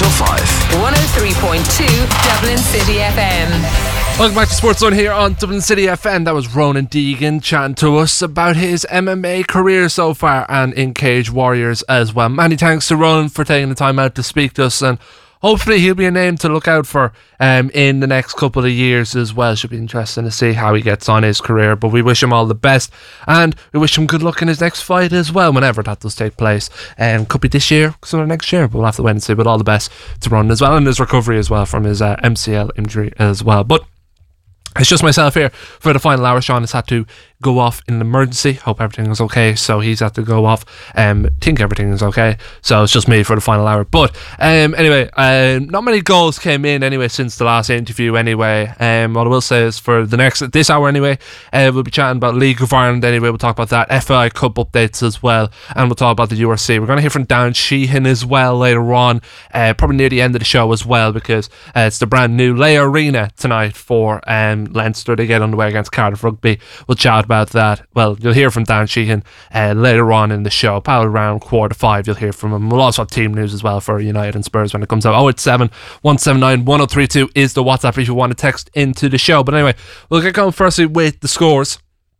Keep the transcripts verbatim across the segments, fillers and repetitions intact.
till five. one oh three point two Dublin City F M. Welcome back to Sports Zone here on Dublin City F M. That was Ronan Deegan chatting to us about his M M A career so far and in Cage Warriors as well. Many thanks to Ronan for taking the time out to speak to us, and hopefully he'll be a name to look out for um, in the next couple of years as well. Should be interesting to see how he gets on his career, but we wish him all the best, and we wish him good luck in his next fight as well, whenever that does take place. Um, could be this year, could be next year, but we'll have to wait and see. But all the best to Ronan as well, and his recovery as well from his uh, M C L injury as well. But it's just myself here for the final hour. Sean has had to go off in an emergency. Hope everything is okay, so he's had to go off. Um, think everything is okay, so it's just me for the final hour. But um, anyway, um, not many goals came in anyway since the last interview. Anyway, um, what I will say is for the next this hour anyway, uh, we'll be chatting about League of Ireland. Anyway, we'll talk about that, F A I Cup updates as well, and we'll talk about the U R C. We're going to hear from Darren Sheehan as well later on, uh, probably near the end of the show as well, because uh, it's the brand new Lea Arena tonight for um, Leinster. They get underway against Cardiff Rugby. We'll chat about that. Well, you'll hear from Dan Sheehan uh, later on in the show, probably around quarter five. You'll hear from him. We'll also have team news as well for United and Spurs when it comes out. oh eight seven, one seven nine, one oh three two is the WhatsApp if you want to text into the show. But anyway, we'll get going firstly with the scores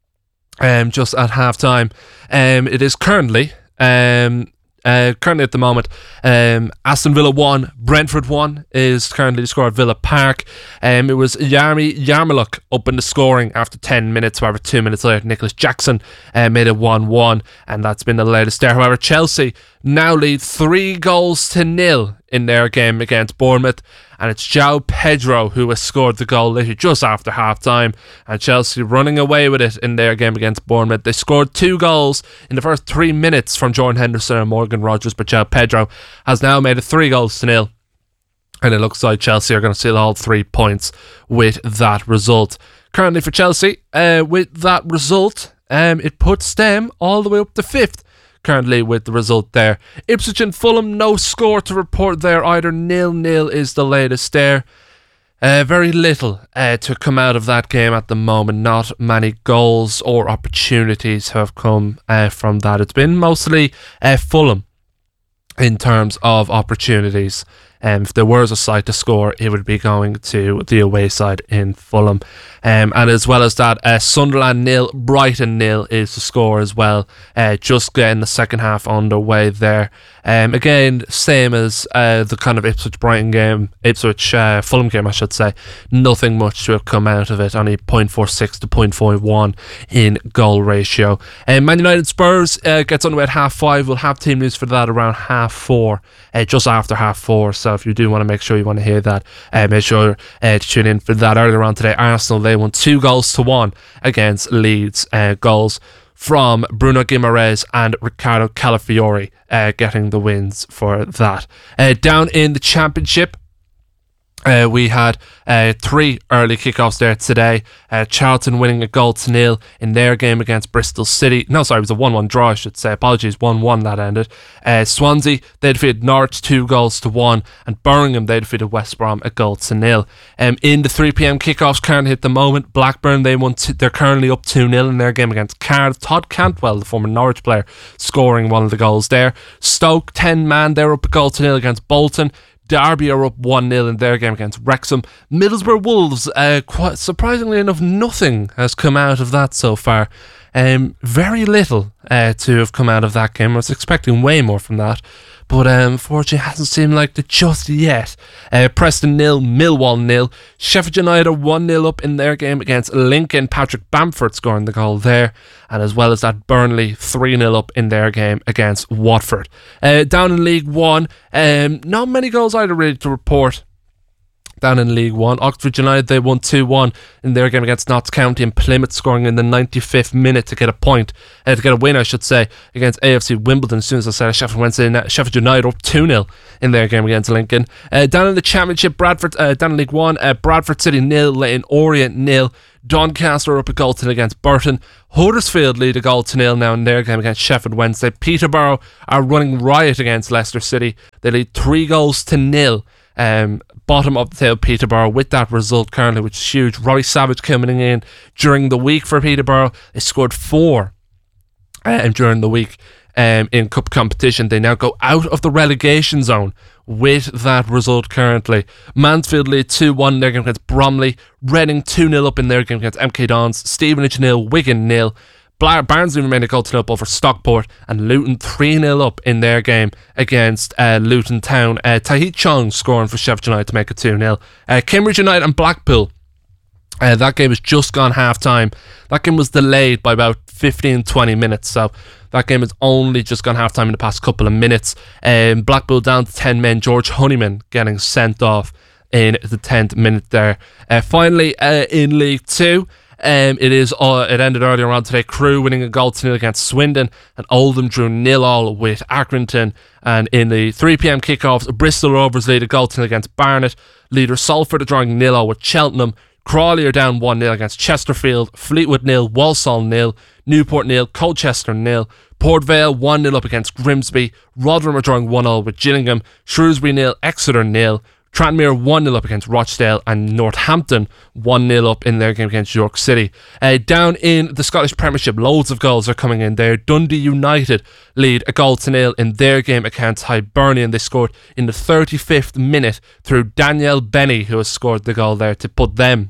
um, just at half time. Um, it is currently um, Uh, currently at the moment, um, Aston Villa one, Brentford one is currently the score at Villa Park. Um, it was Yarmi Yarmuluk up in the scoring after ten minutes. However, two minutes later, Nicholas Jackson uh, made it one one, and that's been the latest there. However, Chelsea now lead three goals to nil in their game against Bournemouth, and it's João Pedro who has scored the goal literally just after half time, and Chelsea running away with it in their game against Bournemouth. They scored two goals in the first three minutes from Jordan Henderson and Morgan Rogers, but João Pedro has now made it three goals to nil, and it looks like Chelsea are going to seal all three points with that result. Currently for Chelsea, uh, with that result, um, it puts them all the way up to fifth. Currently with the result there. Ipswich and Fulham, no score to report there either. Nil-nil is the latest there. Uh, very little uh, to come out of that game at the moment. Not many goals or opportunities have come uh, from that. It's been mostly uh, Fulham in terms of opportunities. Um, if there was a side to score, it would be going to the away side in Fulham. Um, and as well as that, uh, Sunderland nil, Brighton nil is the score as well. Uh, just getting the second half underway there. Um, again, same as uh, the kind of Ipswich-Brighton game, Ipswich uh, Fulham game, I should say. Nothing much to have come out of it. Only point four six to point four one in goal ratio. Um, Man United Spurs uh, gets underway at half five. We'll have team news for that around half four, uh, just after half four. So if you do want to make sure you want to hear that, uh, make sure uh, to tune in for that. Earlier on today, Arsenal, they won two goals to one against Leeds. Uh, goals from Bruno Guimaraes and Ricardo Calafiori uh, getting the wins for that. Uh, down in the Championship, Uh, we had uh, three early kickoffs there today. Uh, Charlton winning a goal to nil in their game against Bristol City. No, sorry, it was a one one draw, I should say. Apologies, one one that ended. Uh, Swansea, they defeated Norwich two goals to one. And Birmingham, they defeated West Brom a goal to nil. Um, in the three p.m. kickoffs currently at the moment, Blackburn, they won two, they're currently up two nil in their game against Cardiff. Todd Cantwell, the former Norwich player, scoring one of the goals there. Stoke, ten man, they're up a goal to nil against Bolton. Derby are up one nil in their game against Wrexham. Middlesbrough Wolves, uh, quite surprisingly enough, nothing has come out of that so far. Um, very little uh, to have come out of that game. I was expecting way more from that, but um, unfortunately it hasn't seemed like it just yet. Uh, Preston nil, Millwall nil. Sheffield United are one nil up in their game against Lincoln. Patrick Bamford scoring the goal there. And as well as that, Burnley three nil up in their game against Watford. Uh, down in League One, um, not many goals either really to report. Down in League One, Oxford United, they won two one in their game against Notts County, and Plymouth scoring in the ninety-fifth minute to get a point, uh, to get a win I should say, against A F C Wimbledon. As soon as I said Sheffield Wednesday, Sheffield United up two nil in their game against Lincoln. Uh, down in the Championship, Bradford, uh, down in League One, uh, Bradford City nil, Leighton Orient nil. Doncaster up a goal to nil against Burton. Huddersfield lead a goal to nil now in their game against Sheffield Wednesday. Peterborough are running riot against Leicester City. They lead three goals to nil. Um, bottom of the table Peterborough with that result currently, which is huge. Rory Savage coming in during the week for Peterborough. They scored four um, during the week um, in cup competition. They now go out of the relegation zone with that result currently. Mansfield lead two one in their game against Bromley. Reading two nil up in their game against M K Dons. Stevenage nil, Wigan nil. Barnsley remain a goal to nil up over Stockport, and Luton three nil up in their game against uh, Luton Town. Uh, Tahith Chong scoring for Sheffield United to make it two nil. Uh, Cambridge United and Blackpool. Uh, that game has just gone half time. That game was delayed by about fifteen to twenty minutes, so that game has only just gone half time in the past couple of minutes. Um, Blackpool down to ten men. George Honeyman getting sent off in the tenth minute there. Uh, finally, uh, in League Two. Um, it is. Uh, it ended earlier on today. Crewe winning a goal to nil against Swindon, and Oldham drew nil all with Accrington. And in the three p.m. kickoffs, Bristol Rovers lead a goal to nil against Barnet. Leader Salford are drawing nil all with Cheltenham. Crawley are down one nil against Chesterfield. Fleetwood nil, Walsall nil, Newport nil, Colchester nil. Port Vale one nil up against Grimsby. Rotherham are drawing one all with Gillingham. Shrewsbury nil, Exeter nil. Tranmere one nil up against Rochdale, and Northampton one nil up in their game against York City. Uh, down in the Scottish Premiership, loads of goals are coming in there. Dundee United lead a goal to nil in their game against Hibernian. They scored in the thirty-fifth minute through Daniel Benny, who has scored the goal there to put them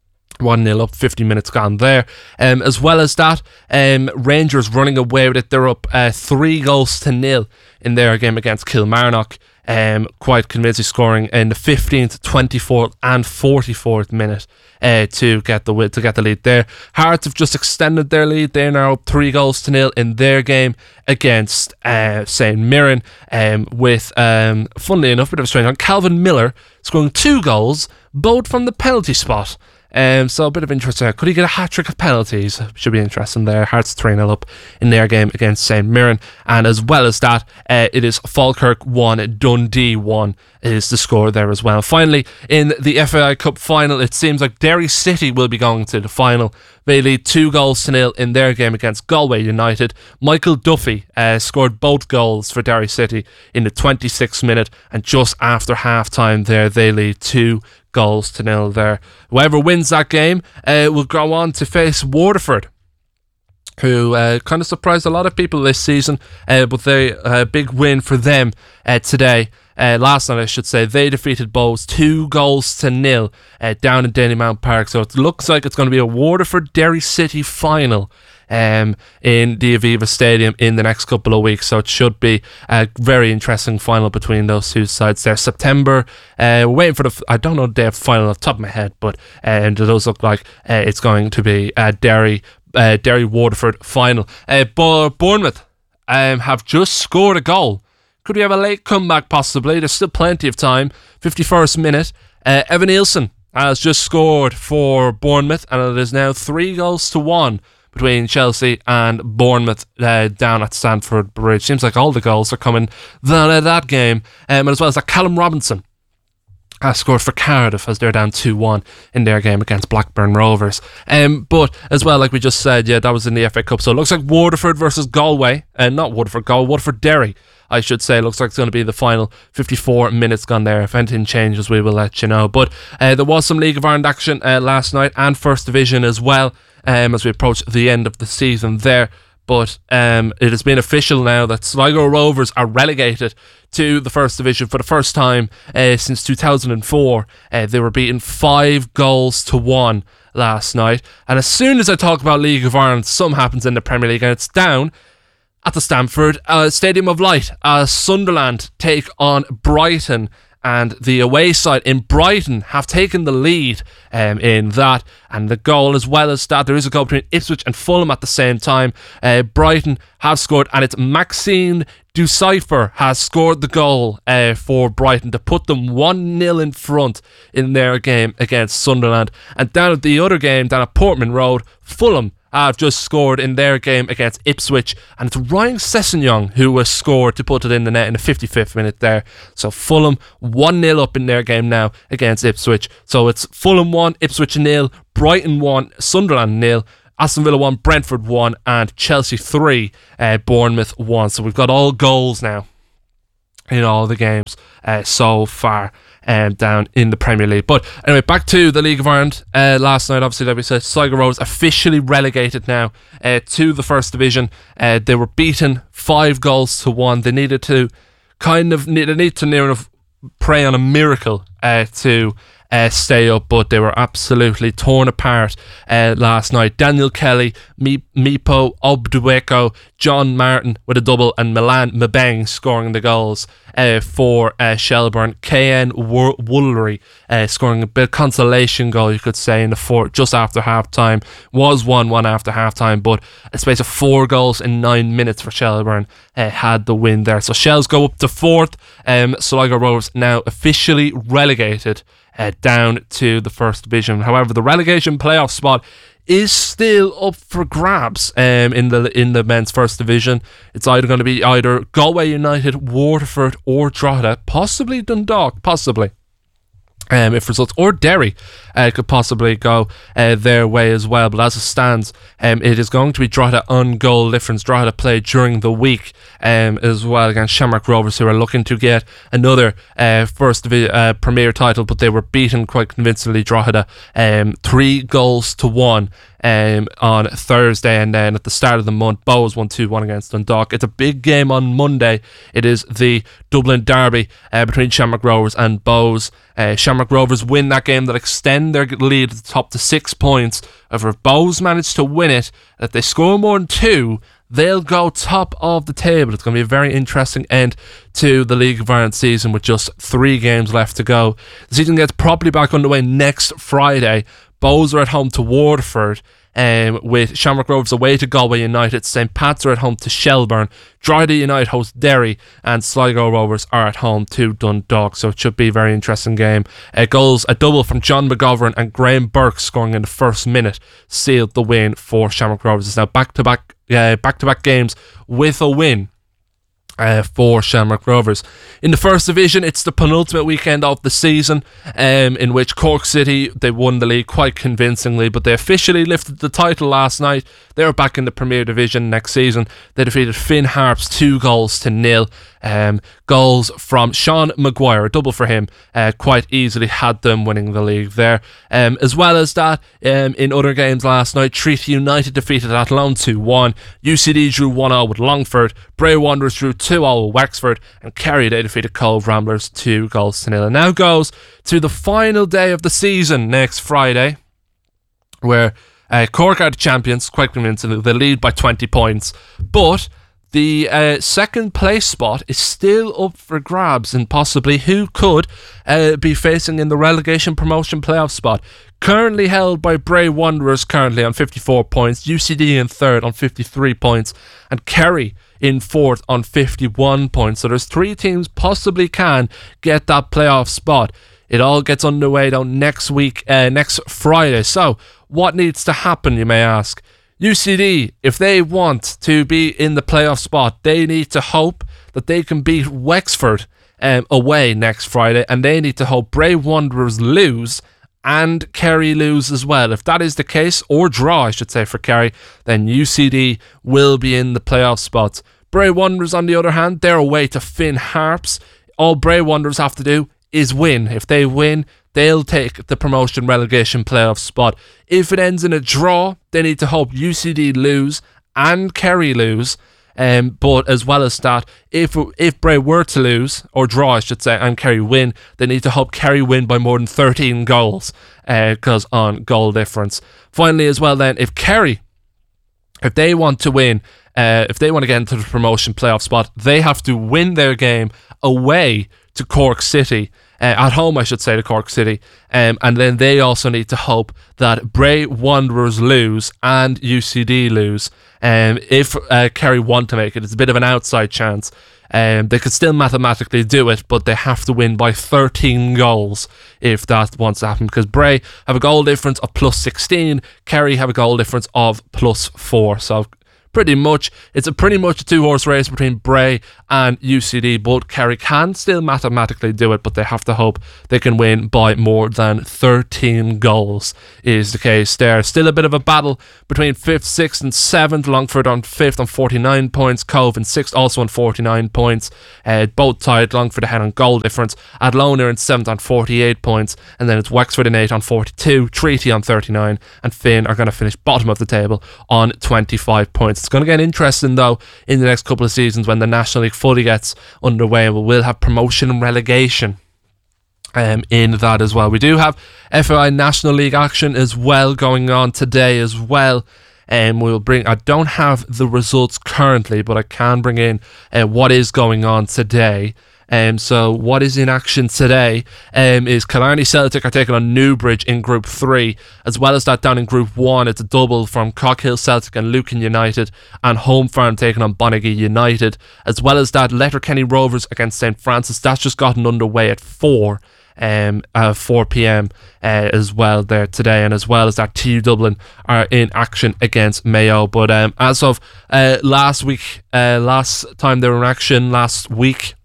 one nil up, fifty minutes gone there. Um, as well as that, um, Rangers running away with it. They're up uh, three goals to nil in their game against Kilmarnock. Um, quite convincing scoring in the fifteenth, twenty-fourth and forty-fourth minute uh, to get the to get the lead there. Hearts have just extended their lead. They're now up three goals to nil in their game against uh, Saint Mirren, um, with, um, funnily enough, a bit of a strange one, Calvin Miller scoring two goals, both from the penalty spot. Um, so a bit of interest there. Could he get a hat-trick of penalties? Should be interesting there. Hearts three nil up in their game against Saint Mirren. And as well as that, uh, it is Falkirk one, Dundee one is the score there as well. Finally, in the F A I Cup final, it seems like Derry City will be going to the final. They lead two goals to nil in their game against Galway United. Michael Duffy uh, scored both goals for Derry City in the twenty-sixth minute, and just after half-time there, they lead two goals to nil there. Whoever wins that game uh, will go on to face Waterford, who uh, kind of surprised a lot of people this season, uh, but they a uh, big win for them uh, today. Uh, last night, I should say, they defeated Bows two goals to nil uh, down in Dalymount Park. So it looks like it's going to be a Waterford-Derry City final um, in the Aviva Stadium in the next couple of weeks. So it should be a very interesting final between those two sides there. September, uh, we're waiting for the, I don't know the day of final off the top of my head, but uh, it does look like uh, it's going to be a Derry, uh, Derry Waterford final. Uh, but Bournemouth um, have just scored a goal. Could we have a late comeback possibly? There's still plenty of time. fifty-first minute. Uh, Evan Nielsen has just scored for Bournemouth, and it is now three goals to one between Chelsea and Bournemouth uh, down at Stamford Bridge. Seems like all the goals are coming down at that game. Um, and as well as that, Callum Robinson has scored for Cardiff as they're down two one in their game against Blackburn Rovers. Um, but as well, like we just said, yeah, that was in the F A Cup. So it looks like Waterford versus Galway, and uh, not Waterford, Galway, Waterford Derry, I should say. Looks like it's going to be the final. fifty-four minutes gone there. If anything changes, we will let you know. But uh, there was some League of Ireland action uh, last night, and First Division as well, um, as we approach the end of the season there. But um, it has been official now that Sligo Rovers are relegated to the First Division for the first time uh, since two thousand four. Uh, they were beaten five goals to one last night. And as soon as I talk about League of Ireland, something happens in the Premier League, and it's down at the Stamford uh, Stadium of Light as Sunderland take on Brighton, and the away side in Brighton have taken the lead um, in that, and the goal as well as that, there is a goal between Ipswich and Fulham at the same time. uh, Brighton have scored, and it's Maxine Ducipher has scored the goal uh, for Brighton to put them one nil in front in their game against Sunderland. And down at the other game, down at Portman Road, Fulham have just scored in their game against Ipswich, and it's Ryan Sessegnon who has scored to put it in the net in the fifty-fifth minute there. So Fulham one nil up in their game now against Ipswich. So it's Fulham one, Ipswich nil, Brighton one, Sunderland nil, Aston Villa one, Brentford one, and Chelsea three, uh, Bournemouth one. So we've got all goals now in all the games uh, so far um, down in the Premier League. But anyway, back to the League of Ireland. Uh, last night, obviously, like we said, Sligo Rovers officially relegated now uh, to the First Division. Uh, they were beaten five goals to one. They needed to kind of, they need to near enough pray on a miracle uh, to Uh, stay up, but they were absolutely torn apart uh, last night. Daniel Kelly, Mi- Mipo Obdueko, John Martin with a double, and Milan Mabeng scoring the goals uh, for uh, Shelbourne. K N Wo- Woolery uh, scoring a bit of consolation goal, you could say, in the fourth, just after half time. Was one one after half time, but a space of four goals in nine minutes for Shelbourne uh, had the win there. So Shells go up to fourth. Um, Sligo Rovers now officially relegated Uh, down to the first division. However, the relegation playoff spot is still up for grabs um, in the in the men's first division. It's either going to be either Galway United, Waterford, or Drogheda, possibly Dundalk, possibly. Um, if results, or Derry uh, could possibly go uh, their way as well. But as it stands, um, it is going to be Drogheda on goal difference. Drogheda played during the week um, as well against Shamrock Rovers, who are looking to get another uh, first divi- uh, Premier title, but they were beaten quite convincingly, Drogheda, um, three goals to one. Um, on Thursday, and then at the start of the month, Bows won two one against Dundalk. It's a big game on Monday. It is the Dublin Derby uh, between Shamrock Rovers and Bows. Uh, Shamrock Rovers win that game, that extend their lead at the top to six points. If Bows manage to win it, if they score more than two, they'll go top of the table. It's going to be a very interesting end to the League of Ireland season with just three games left to go. The season gets properly back underway next Friday. Bows are at home to Waterford, um, with Shamrock Rovers away to Galway United. Saint Pat's are at home to Shelbourne. Drogheda United host Derry, and Sligo Rovers are at home to Dundalk. So it should be a very interesting game. Uh, goals, a double from John McGovern and Graham Burke scoring in the first minute sealed the win for Shamrock Rovers. It's now back-to-back, uh, back-to-back games with a win Uh, for Shamrock Rovers. In the first division, it's the penultimate weekend of the season, um, in which Cork City, they won the league quite convincingly, but they officially lifted the title last night. They're back in the Premier Division next season. They defeated Finn Harps two goals to nil. Um, goals from Sean Maguire, a double for him, uh, quite easily had them winning the league there. Um, as well as that, um, in other games last night, Treaty United defeated Athlone two one. U C D drew one nil with Longford. Bray Wanderers drew two nil with Wexford, and Kerry, they defeated Cove Ramblers two goals to nil. And now goes to the final day of the season next Friday, where uh, Cork are the champions, quite convincingly. They lead by twenty points, but the uh, second place spot is still up for grabs, and possibly who could uh, be facing in the relegation promotion playoff spot. Currently held by Bray Wanderers, currently on fifty-four points, U C D in third on fifty-three points, and Kerry in fourth on fifty-one points. So there's three teams possibly can get that playoff spot. It all gets underway though next week, uh, next Friday. So what needs to happen, you may ask? U C D, if they want to be in the playoff spot, they need to hope that they can beat Wexford um, away next Friday, and they need to hope Bray Wanderers lose and Kerry lose as well. If that is the case, or draw I should say for Kerry, then U C D will be in the playoff spots. Bray Wanderers, on the other hand, they're away to Finn Harps. All Bray Wanderers have to do is win. If they win, they'll take the promotion relegation playoff spot. If it ends in a draw, they need to hope U C D lose and Kerry lose. Um, but as well as that, if if Bray were to lose, or draw I should say, and Kerry win, they need to hope Kerry win by more than thirteen goals, because uh, on goal difference. Finally as well then, if Kerry, if they want to win, uh, if they want to get into the promotion playoff spot, they have to win their game away to Cork City. Uh, at home I should say to Cork City, um, and then they also need to hope that Bray Wanderers lose and U C D lose. Um, if uh, Kerry want to make it, it's a bit of an outside chance. Um, they could still mathematically do it, but they have to win by thirteen goals if that wants to happen, because Bray have a goal difference of plus sixteen, Kerry have a goal difference of plus four. So pretty much, it's a pretty much a two-horse race between Bray and U C D, but Kerry can still mathematically do it, but they have to hope they can win by more than thirteen goals is the case there. Still a bit of a battle between fifth, sixth and seventh. Longford on fifth on forty-nine points, Cove in sixth also on forty-nine points, uh, both tied. Longford ahead on goal difference. Athlone are in seventh on forty-eight points, and then it's Wexford in eighth on forty-two, Treaty on thirty-nine, and Finn are going to finish bottom of the table on twenty-five points. It's going to get interesting though in the next couple of seasons when the National League fully gets underway, and we will have promotion and relegation Um, in that as well. We do have F A I National League action as well going on today as well. And um, we'll bring, I don't have the results currently, but I can bring in uh, what is going on today. Um, so what is in action today um, is Killarney Celtic are taking on Newbridge in Group three. As well as that, down in Group one, it's a double from Cockhill Celtic and Lucan United, and Home Farm taking on Bonaghy United. As well as that, Letterkenny Rovers against Saint Francis. That's just gotten underway at four. Um, uh, four p.m. Uh, as well there today, and as well as that, T U Dublin are in action against Mayo. But um, as of uh, last week, uh, last time they were in action, last week,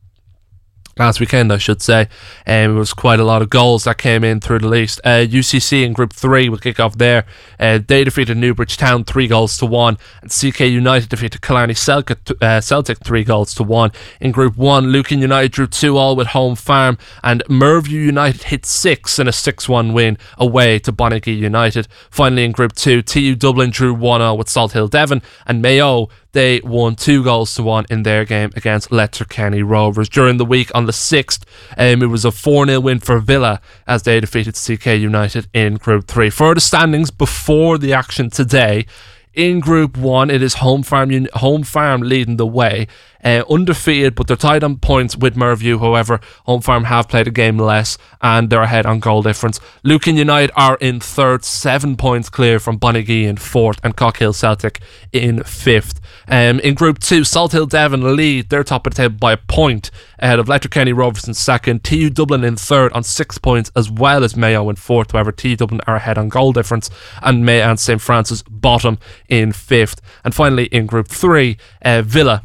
last weekend I should say, um, it was quite a lot of goals that came in through the list. Uh, U C C in Group three will kick off there. Uh, they defeated Newbridge Town three goals to one, and C K United defeated Killarney Celtic, uh, Celtic three goals to one. In Group one, Lucan United drew two all with Home Farm, and Merview United hit six in a six one win away to Bonaghy United. Finally in Group two, T U Dublin drew one all with Salt Hill Devon, and Mayo, they won two goals to one in their game against Letterkenny Rovers. During the week on the sixth, um, it was a four nil win for Villa as they defeated C K United in Group three. For the standings before the action today, in Group one, it is Home Farm Home Farm leading the way, uh, undefeated, but they're tied on points with Merview. However, Home Farm have played a game less, and they're ahead on goal difference. Lucan United are in third, seven points clear from Bonaghy in fourth, and Cockhill Celtic in fifth. Um, in Group two, Salt Hill Devon lead. They're top of the table by a point ahead of Letterkenny Rovers in second. T U Dublin in third on six points, as well as Mayo in fourth. However, T U Dublin are ahead on goal difference, and Mayo and Saint Francis bottom in fifth. And finally, in Group three, uh, Villa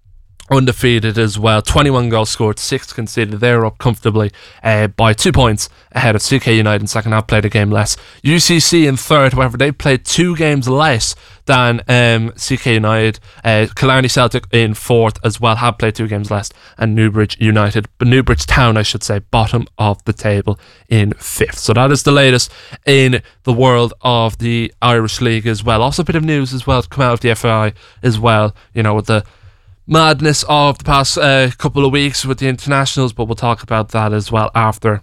undefeated as well, twenty-one goals scored, six conceded. They're up comfortably uh, by two points ahead of C K United in second, have played a game less. U C C in third, however, they've played two games less than um, C K United. uh, Killarney Celtic in fourth as well, have played two games less, and Newbridge United, but Newbridge Town I should say, bottom of the table in fifth. So that is the latest in the world of the Irish League as well. Also a bit of news as well to come out of the F A I as well, you know, with the madness of the past uh, couple of weeks with the internationals, but we'll talk about that as well after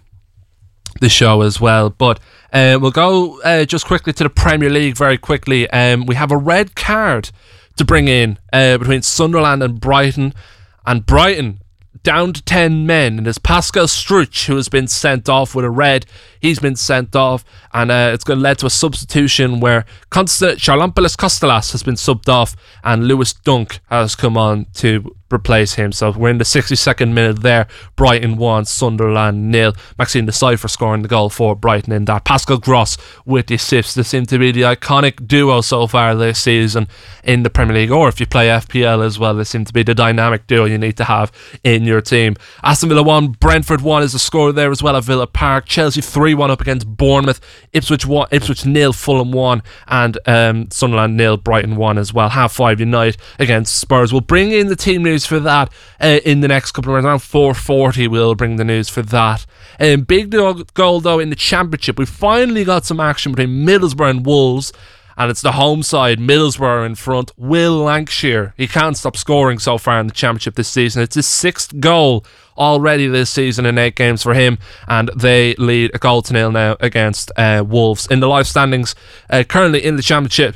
the show as well. But uh, we'll go uh, just quickly to the Premier League very quickly. Um, we have a red card to bring in uh, between Sunderland and Brighton, and Brighton down to ten men, and it's Pascal Struich who has been sent off with a red. He's been sent off, and uh, it's going to lead to a substitution where Const- Charlampilis Costelas has been subbed off, and Lewis Dunk has come on to replace him. So we're in the sixty-second minute there. Brighton one, Sunderland nil. Maxime Decipher scoring the goal for Brighton in that. Pascal Gross with the assists. They seem to be the iconic duo so far this season in the Premier League, or if you play F P L as well, they seem to be the dynamic duo you need to have in your team. Aston Villa one, Brentford one is the score there as well at Villa Park. Chelsea three one up against Bournemouth. Ipswich one, Ipswich nil, Fulham one, and um, Sunderland nil, Brighton one as well. Half five United against Spurs. We'll bring in the team news for that uh, in the next couple of rounds. Around four forty we'll bring the news for that. Um, big goal though in the Championship. We finally got some action between Middlesbrough and Wolves, and it's the home side, Middlesbrough in front. Will Lancashire, he can't stop scoring so far in the Championship this season. It's his sixth goal already this season in eight games for him, and they lead a goal to nil now against uh, Wolves. In the live standings, uh, currently in the Championship,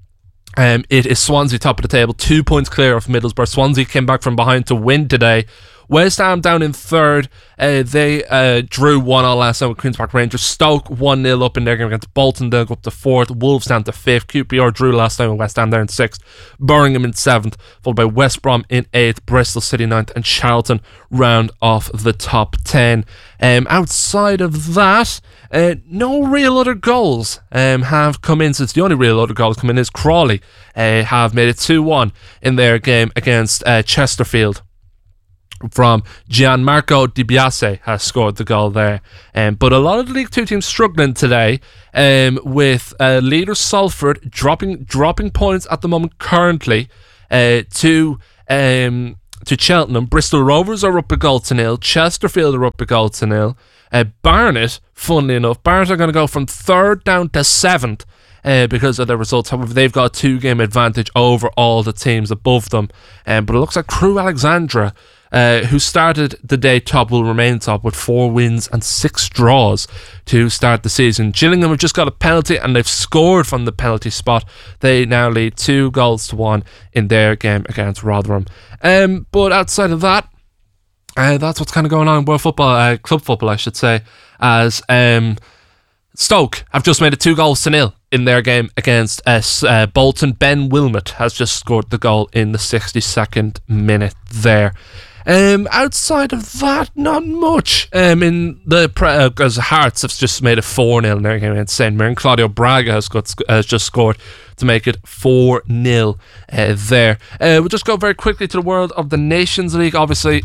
Um, it is Swansea top of the table, two points clear of Middlesbrough. Swansea came back from behind to win today. West Ham down in third. Uh, they uh, drew one all last night with Queen's Park Rangers. Stoke one nil up in their game against Bolton. They'll go up to fourth. Wolves down to fifth. Q P R drew last night with West Ham there in sixth. Birmingham in seventh, followed by West Brom in eighth. Bristol City ninth, and Charlton round off the top ten. Um, outside of that, uh, no real other goals um, have come in since the only real other goals come in is Crawley uh, have made it two one in their game against uh, Chesterfield. From Gianmarco Di Biase has scored the goal there. Um, but a lot of the League Two teams struggling today, um, with uh, leader Salford dropping dropping points at the moment currently uh, to um, to Cheltenham. Bristol Rovers are up a goal to nil. Chesterfield are up a goal to nil. Uh, Barnet, funnily enough, Barnet are going to go from third down to seventh. Uh, because of their results. However, they've got a two-game advantage over all the teams above them. Um, but it looks like Crewe Alexandra uh, who started the day top, will remain top with four wins and six draws to start the season. Gillingham have just got a penalty and they've scored from the penalty spot. They now lead two goals to one in their game against Rotherham. Um, but outside of that, uh, that's what's kind of going on in world football, uh, club football, I should say, as um, Stoke have just made it two goals to nil in their game against uh, uh, Bolton. Ben Wilmot has just scored the goal in the sixty-second minute there. Um, outside of that, not much. Um, in the because uh, Hearts have just made it four nil in their game against Saint Mirren. Claudio Braga has got has just scored to make it four nil uh, there. Uh, we'll just go very quickly to the world of the Nations League. Obviously,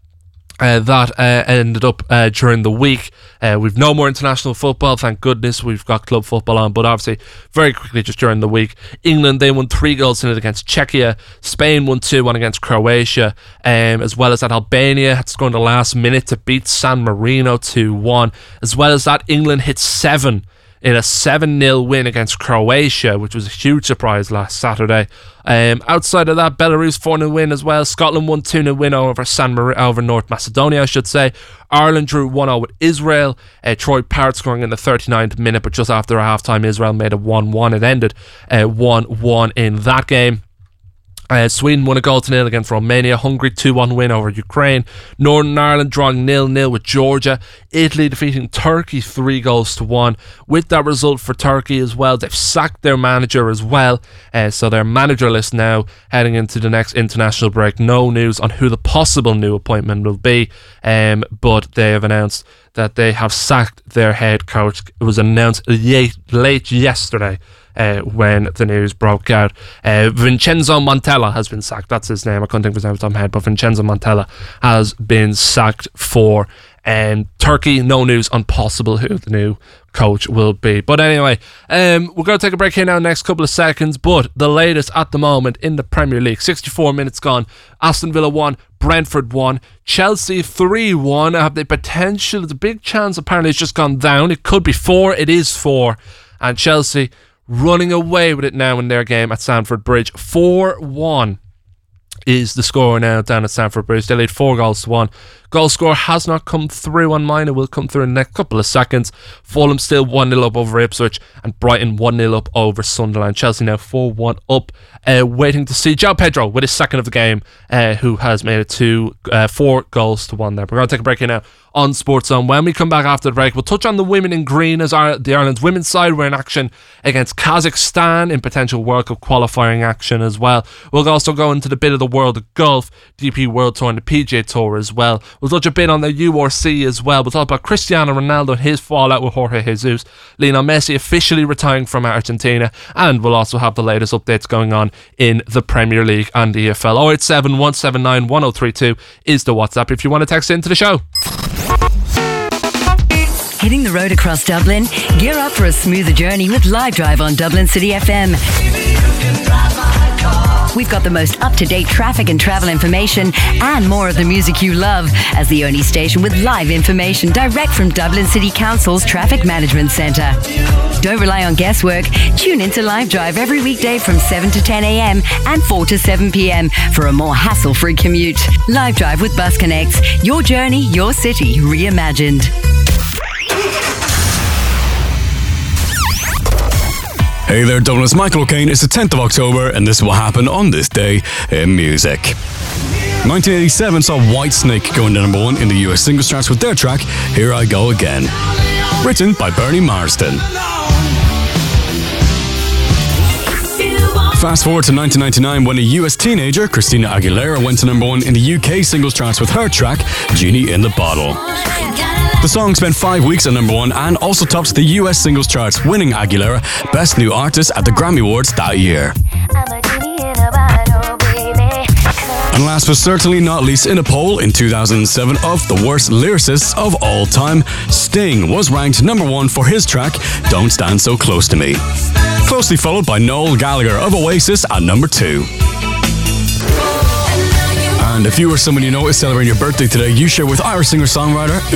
Uh, that uh, ended up uh, during the week. Uh, we've no more international football, thank goodness. We've got club football on, but obviously very quickly just during the week, England, they won three goals in it against Czechia. Spain won two one against Croatia, um, as well as that Albania had scored in the last minute to beat San Marino two one. As well as that, England hit seven in a seven nil win against Croatia, which was a huge surprise last Saturday. Um, outside of that, Belarus four nil win as well. Scotland won two nil win over San Mar- over North Macedonia, I should say. Ireland drew one nil with Israel. Uh, Troy Parrott scoring in the thirty-ninth minute, but just after a half-time, Israel made it one one. It ended uh, one one in that game. Uh, Sweden won a goal to nil against Romania. Hungary two one win over Ukraine. Northern Ireland drawing nil nil with Georgia. Italy defeating Turkey three goals to one. With that result for Turkey as well, they've sacked their manager as well. Uh, so they're managerless now heading into the next international break. No news on who the possible new appointment will be, um, but they have announced that they have sacked their head coach. It was announced late, late yesterday. Uh, when the news broke out. Uh, Vincenzo Montella has been sacked. That's his name. I couldn't think of his name off the top of my head, but Vincenzo Montella has been sacked for um, Turkey. No news on possible who the new coach will be. But anyway, um, we're going to take a break here now in the next couple of seconds, but the latest at the moment in the Premier League, sixty-four minutes gone. Aston Villa won, Brentford won, Chelsea three one. Have the potential, the big chance apparently it's just gone down. It could be four, it is four. And Chelsea running away with it now in their game at Stamford Bridge. four one is the score now down at Stamford Bridge. They lead four goals to one. Goal score has not come through on mine. It will come through in the next couple of seconds. Fulham still one nil up over Ipswich, and Brighton one nil up over Sunderland. Chelsea now four one up, uh, waiting to see João Pedro with his second of the game, uh, who has made it two, uh, four goals to one there. We're going to take a break here now on Sports Zone. When we come back after the break, we'll touch on the women in green, as our, the Ireland's women's side were in action against Kazakhstan in potential World Cup qualifying action as well. We'll also go into the bit of the world of golf, D P World Tour and the P G A Tour as well. We'll touch a bit on the U R C as well. We'll talk about Cristiano Ronaldo and his fallout with Jorge Jesus, Lionel Messi officially retiring from Argentina, and we'll also have the latest updates going on in the Premier League and the E F L. oh eight seven, one seven nine, one oh three two is the WhatsApp if you want to text into the show. Hitting the road across Dublin? Gear up for a smoother journey with Live Drive on Dublin City F M. We've got the most up-to-date traffic and travel information and more of the music you love, as the only station with live information direct from Dublin City Council's Traffic Management Centre. Don't rely on guesswork. Tune into Live Drive every weekday from seven to ten a.m. and four to seven p.m. for a more hassle-free commute. Live Drive with Bus Connects. Your journey, your city, reimagined. Hey there, Dublin, it's Michael O'Kane. It's the tenth of October, and this is what happened on this day in music. nineteen eighty-seven saw Whitesnake going to number one in the U S singles charts with their track, Here I Go Again. Written by Bernie Marsden. Fast forward to nineteen ninety-nine, when a U S teenager, Christina Aguilera, went to number one in the U K singles charts with her track, Genie in the Bottle. The song spent five weeks at number one and also topped the U S singles charts, winning Aguilera Best New Artist at the Grammy Awards that year. And last but certainly not least, in a poll in two thousand seven of the worst lyricists of all time, Sting was ranked number one for his track, Don't Stand So Close to Me. Closely followed by Noel Gallagher of Oasis at number two. And if you or someone you know is celebrating your birthday today, you share with Irish singer-songwriter